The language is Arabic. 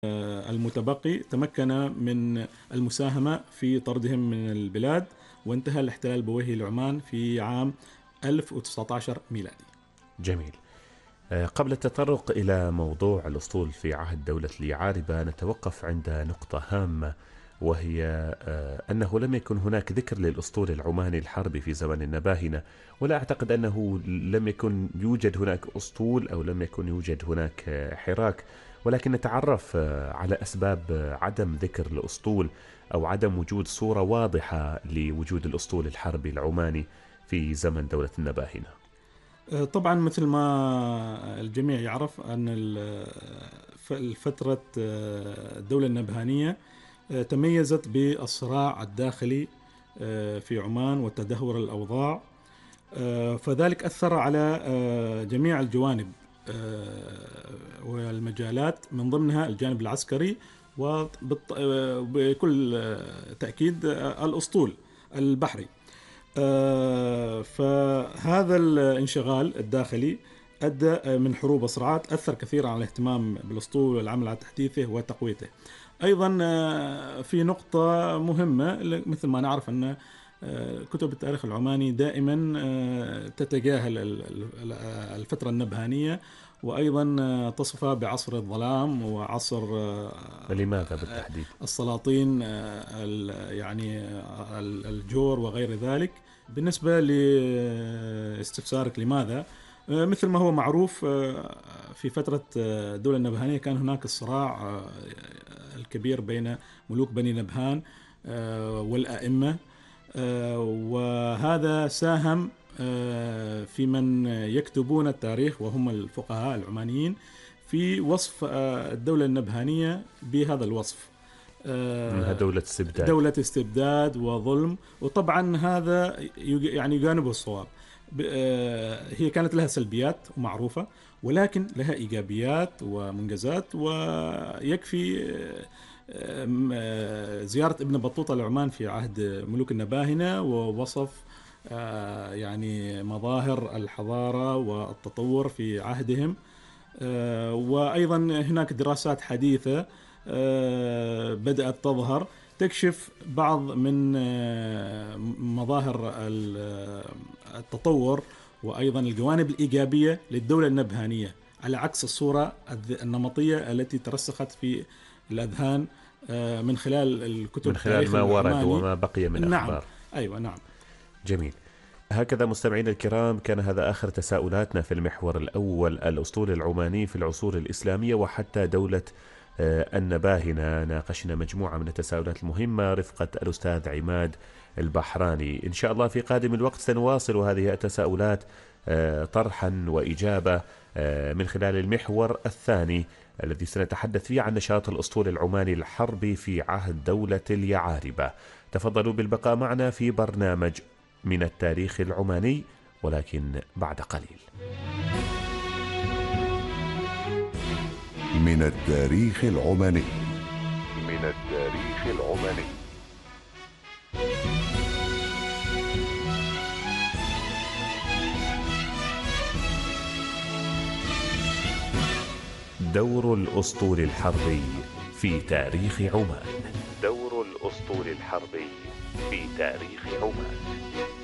المتبقي تمكن من المساهمة في طردهم من البلاد، وانتهى الاحتلال البويهي لعمان في عام 1019 ميلادي. جميل. قبل التطرق إلى موضوع الأسطول في عهد دولة اليعاربة نتوقف عند نقطة هامة، وهي أنه لم يكن هناك ذكر للأسطول العماني الحربي في زمن النباهنة، ولا أعتقد أنه لم يكن يوجد هناك أسطول أو لم يكن يوجد هناك حراك، ولكن نتعرف على أسباب عدم ذكر الأسطول أو عدم وجود صورة واضحة لوجود الأسطول الحربي العماني في زمن دولة النباهنة. طبعا مثل ما الجميع يعرف أن فترة الدولة النبهانية تميزت بالصراع الداخلي في عمان وتدهور الأوضاع، فذلك أثر على جميع الجوانب والمجالات، من ضمنها الجانب العسكري وبكل تأكيد الأسطول البحري. فهذا الانشغال الداخلي أدى من حروب وصراعات أثر كثيرا على الاهتمام بالأسطول والعمل على تحديثه وتقويته. أيضا في نقطة مهمة، مثل ما نعرف أن كتب التاريخ العماني دائما تتجاهل الفترة النبهانية، وأيضا تصفها بعصر الظلام وعصر لماذا بالتحديد؟ السلاطين يعني الجور وغير ذلك. بالنسبة لاستفسارك لماذا، مثل ما هو معروف في فترة الدولة النبهانية كان هناك الصراع الكبير بين ملوك بني نبهان والأئمة، وهذا ساهم في من يكتبون التاريخ وهم الفقهاء العمانيين في وصف الدولة النبهانية بهذا الوصف، انها دولة استبداد وظلم. وطبعا هذا يعني يجانبه الصواب. هي كانت لها سلبيات ومعروفة، ولكن لها إيجابيات ومنجزات، ويكفي زيارة ابن بطوطة لعمان في عهد ملوك النباهنة ووصف يعني مظاهر الحضارة والتطور في عهدهم. وأيضا هناك دراسات حديثة بدأت تظهر تكشف بعض من مظاهر التطور وأيضا الجوانب الإيجابية للدولة النبهانية، على عكس الصورة النمطية التي ترسخت في الأذهان من خلال الكتب، من خلال ما ورد وما بقي من نعم. أخبار. أيوة نعم. جميل. هكذا مستمعينا الكرام، كان هذا آخر تساؤلاتنا في المحور الأول، الأسطول العماني في العصور الإسلامية وحتى دولة النباهنة. ناقشنا مجموعة من التساؤلات المهمة رفقة الأستاذ عماد البحراني. إن شاء الله في قادم الوقت سنواصل هذه التساؤلات طرحا وإجابة من خلال المحور الثاني الذي سنتحدث فيه عن نشاط الأسطول العماني الحربي في عهد دولة اليعاربة. تفضلوا بالبقاء معنا في برنامج من التاريخ العماني، ولكن بعد قليل. من التاريخ العماني. من التاريخ العماني. دور الأسطول الحربي في تاريخ عمان. دور الأسطول الحربي في تاريخ عمان.